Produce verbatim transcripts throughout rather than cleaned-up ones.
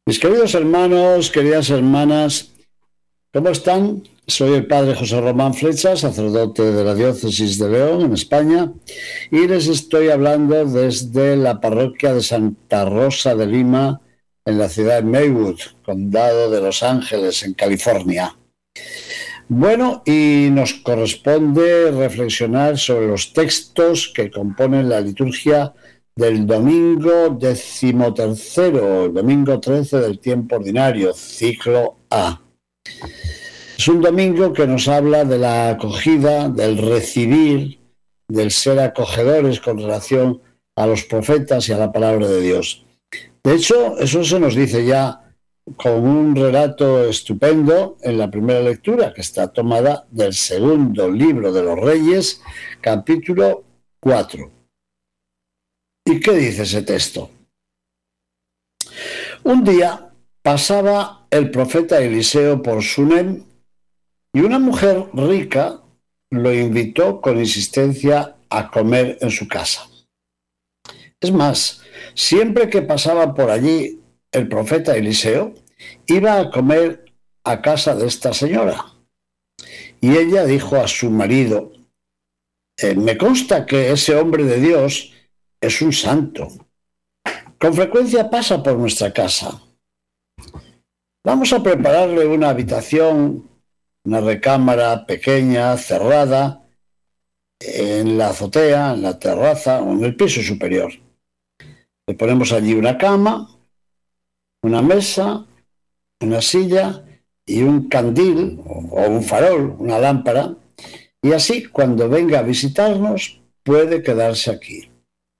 Mis queridos hermanos, queridas hermanas, ¿cómo están? Soy el padre José Román Flecha, sacerdote de la diócesis de León, en España, y les estoy hablando desde la parroquia de Santa Rosa de Lima, en la ciudad de Maywood, condado de Los Ángeles, en California. Bueno, y nos corresponde reflexionar sobre los textos que componen la liturgia del domingo decimotercero, el domingo trece del tiempo ordinario, ciclo A. Es un domingo que nos habla de la acogida, del recibir, del ser acogedores con relación a los profetas y a la palabra de Dios. De hecho, eso se nos dice ya con un relato estupendo en la primera lectura, que está tomada del segundo libro de los Reyes, capítulo cuatro. ¿Y qué dice ese texto? Un día pasaba el profeta Eliseo por Sunem y una mujer rica lo invitó con insistencia a comer en su casa. Es más, siempre que pasaba por allí el profeta Eliseo, iba a comer a casa de esta señora. Y ella dijo a su marido: eh, me consta que ese hombre de Dios es un santo. Con frecuencia pasa por nuestra casa. Vamos a prepararle una habitación, una recámara pequeña, cerrada, en la azotea, en la terraza o en el piso superior. Le ponemos allí una cama, una mesa, una silla y un candil o un farol, una lámpara, y así cuando venga a visitarnos puede quedarse aquí.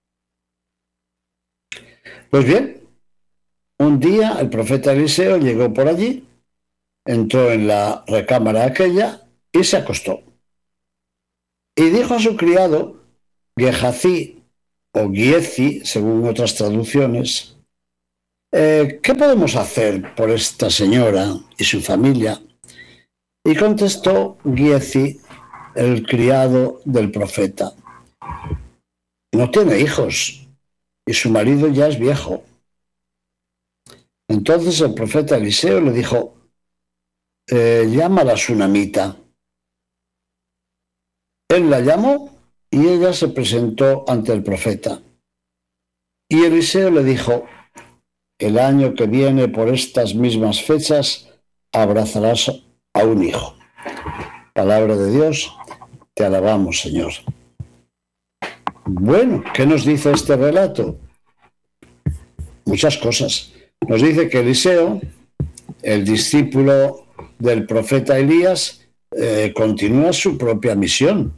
Pues bien, un día el profeta Eliseo llegó por allí, entró en la recámara aquella y se acostó. Y dijo a su criado, Gehazi o Giezi, según otras traducciones, eh, ¿qué podemos hacer por esta señora y su familia? Y contestó Giezi, el criado del profeta: no tiene hijos y su marido ya es viejo. Entonces el profeta Eliseo le dijo: eh, llama a la sunamita. Él la llamó y ella se presentó ante el profeta. Y Eliseo le dijo: el año que viene por estas mismas fechas abrazarás a un hijo. Palabra de Dios, te alabamos, Señor. Bueno, ¿qué nos dice este relato? Muchas cosas. Nos dice que Eliseo, el discípulo del profeta Elías, eh, continúa su propia misión.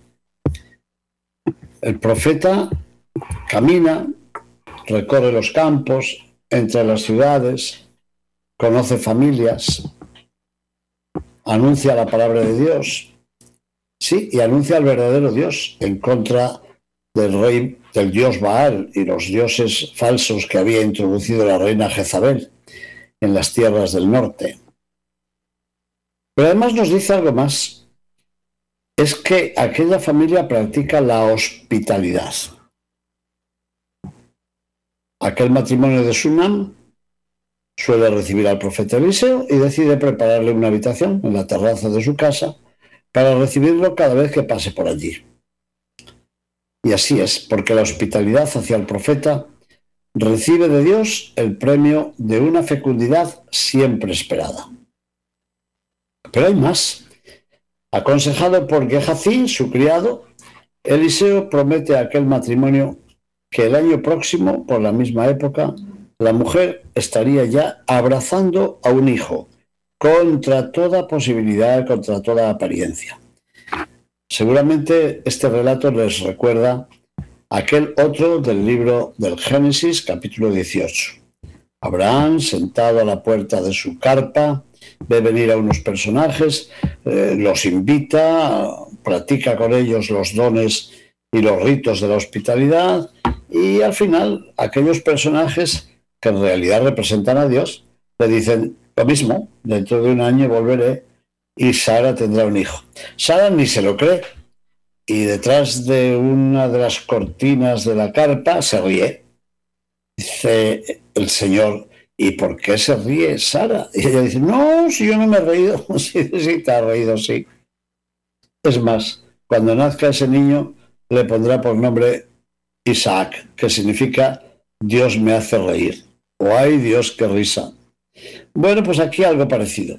El profeta camina, recorre los campos, entra en las ciudades, conoce familias, anuncia la palabra de Dios, sí, y anuncia al verdadero Dios en contra del rey, del dios Baal y los dioses falsos que había introducido la reina Jezabel en las tierras del norte. Pero además nos dice algo más: es que aquella familia practica la hospitalidad. Aquel matrimonio de Sunam suele recibir al profeta Eliseo y decide prepararle una habitación en la terraza de su casa para recibirlo cada vez que pase por allí. Y así es, porque la hospitalidad hacia el profeta recibe de Dios el premio de una fecundidad siempre esperada. Pero hay más. Aconsejado por Gehazi, su criado, Eliseo promete a aquel matrimonio que el año próximo, por la misma época, la mujer estaría ya abrazando a un hijo, contra toda posibilidad, contra toda apariencia. Seguramente este relato les recuerda aquel otro del libro del Génesis, capítulo dieciocho. Abraham, sentado a la puerta de su carpa, ve venir a unos personajes, eh, los invita, practica con ellos los dones y los ritos de la hospitalidad, y al final aquellos personajes que en realidad representan a Dios le dicen lo mismo: dentro de un año volveré y Sara tendrá un hijo. Sara ni se lo cree y detrás de una de las cortinas de la carpa se ríe. Dice el Señor: ¿y por qué se ríe Sara? Y ella dice, no, si yo no me he reído. Sí, sí, te has reído, sí. Es más, cuando nazca ese niño, le pondrá por nombre Isaac, que significa Dios me hace reír. O ay, Dios, qué risa. Bueno, pues aquí algo parecido.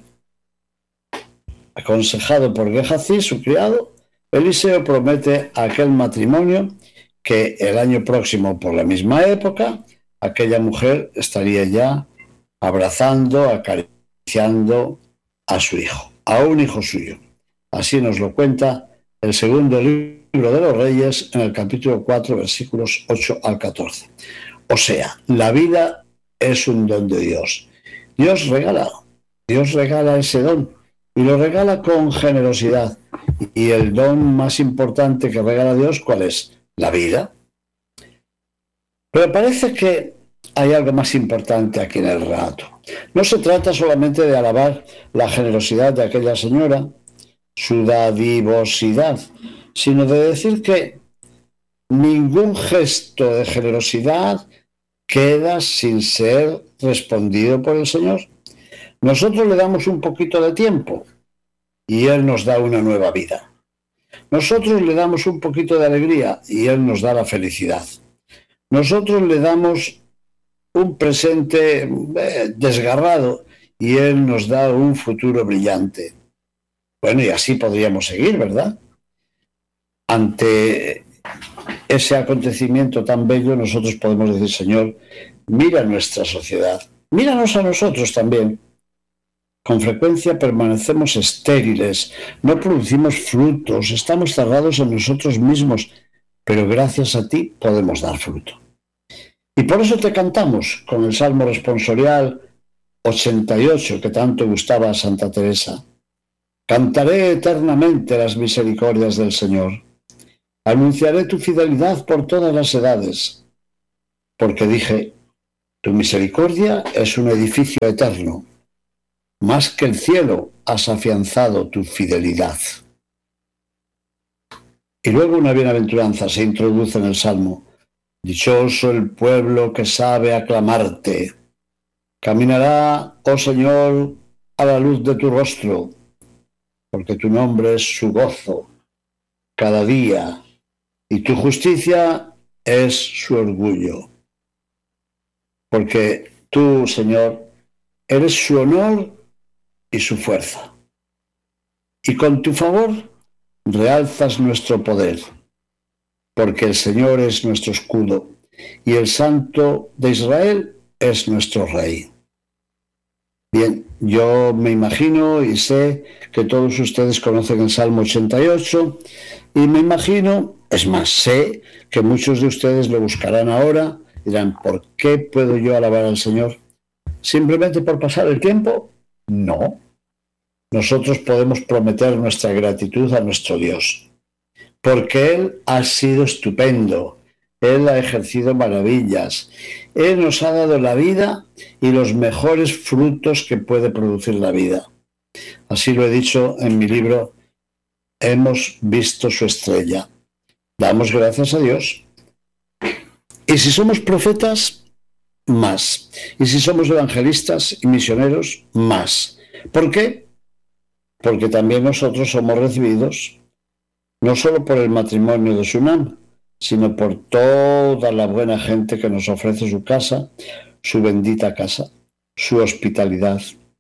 Aconsejado por Gehazi, su criado, Eliseo promete aquel matrimonio que el año próximo, por la misma época, aquella mujer estaría ya abrazando, acariciando a su hijo, a un hijo suyo. Así nos lo cuenta el segundo libro de los Reyes en el capítulo cuatro, versículos ocho al catorce. O sea, la vida es un don de Dios. Dios regala, Dios regala ese don y lo regala con generosidad. Y el don más importante que regala Dios, ¿cuál es? La vida. Pero parece que hay algo más importante aquí en el relato. No se trata solamente de alabar la generosidad de aquella señora, su dadivosidad, sino de decir que ningún gesto de generosidad queda sin ser respondido por el Señor. Nosotros le damos un poquito de tiempo y Él nos da una nueva vida. Nosotros le damos un poquito de alegría y Él nos da la felicidad. Nosotros le damos un presente eh, desgarrado y Él nos da un futuro brillante. Bueno, y así podríamos seguir, ¿verdad? Ante ese acontecimiento tan bello, nosotros podemos decir, Señor, mira nuestra sociedad, míranos a nosotros también. Con frecuencia permanecemos estériles, no producimos frutos, estamos cerrados en nosotros mismos, pero gracias a ti podemos dar fruto. Y por eso te cantamos con el Salmo responsorial ochenta y ocho, que tanto gustaba a Santa Teresa. Cantaré eternamente las misericordias del Señor. Anunciaré tu fidelidad por todas las edades, porque dije, tu misericordia es un edificio eterno. Más que el cielo has afianzado tu fidelidad. Y luego una bienaventuranza se introduce en el Salmo. Dichoso el pueblo que sabe aclamarte. Caminará, oh Señor, a la luz de tu rostro, porque tu nombre es su gozo cada día, y tu justicia es su orgullo. Porque tú, Señor, eres su honor y su fuerza. Y con tu favor realzas nuestro poder, porque el Señor es nuestro escudo y el Santo de Israel es nuestro Rey. Bien, yo me imagino y sé que todos ustedes conocen el Salmo ochenta y ocho y me imagino, es más, sé que muchos de ustedes lo buscarán ahora y dirán, ¿por qué puedo yo alabar al Señor? ¿Simplemente por pasar el tiempo? No. Nosotros podemos prometer nuestra gratitud a nuestro Dios, porque Él ha sido estupendo, Él ha ejercido maravillas, Él nos ha dado la vida y los mejores frutos que puede producir la vida. Así lo he dicho en mi libro, Hemos visto su estrella. Damos gracias a Dios. Y si somos profetas, más. Y si somos evangelistas y misioneros, más. ¿Por qué? Porque también nosotros somos recibidos no solo por el matrimonio de Sunam, sino por toda la buena gente que nos ofrece su casa, su bendita casa, su hospitalidad.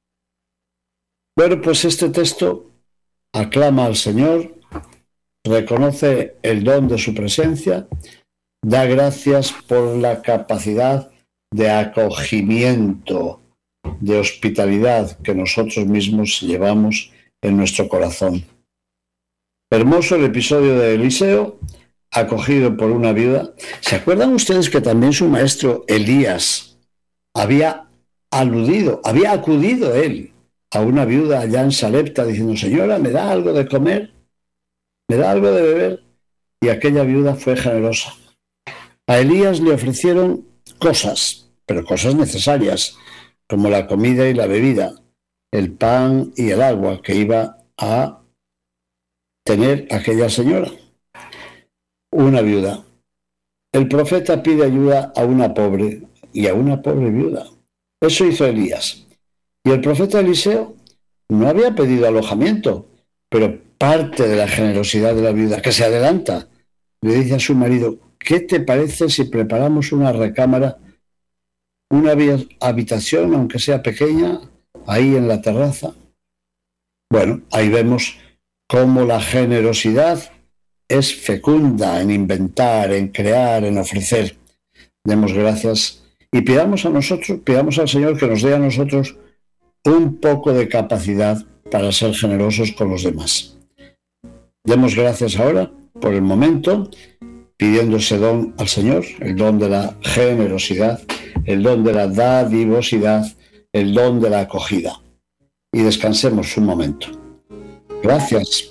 Bueno, pues este texto aclama al Señor, reconoce el don de su presencia, da gracias por la capacidad de acogimiento, de hospitalidad que nosotros mismos llevamos en nuestro corazón. Hermoso el episodio de Eliseo, acogido por una viuda. ¿Se acuerdan ustedes que también su maestro Elías había aludido, había acudido él a una viuda allá en Sarepta diciendo, señora, ¿me da algo de comer? ¿Me da algo de beber? Y aquella viuda fue generosa. A Elías le ofrecieron cosas, pero cosas necesarias, como la comida y la bebida, el pan y el agua que iba a tener aquella señora. Una viuda. El profeta pide ayuda a una pobre y a una pobre viuda. Eso hizo Elías. Y el profeta Eliseo no había pedido alojamiento, pero parte de la generosidad de la viuda, que se adelanta, le dice a su marido: ¿qué te parece si preparamos una recámara, una habitación, aunque sea pequeña, ahí en la terraza? Bueno, ahí vemos cómo la generosidad es fecunda en inventar, en crear, en ofrecer. Demos gracias y pidamos a nosotros, pidamos al Señor que nos dé a nosotros un poco de capacidad para ser generosos con los demás. Demos gracias ahora por el momento, pidiendo ese don al Señor, el don de la generosidad, el don de la dadivosidad, el don de la acogida. Y descansemos un momento. Gracias.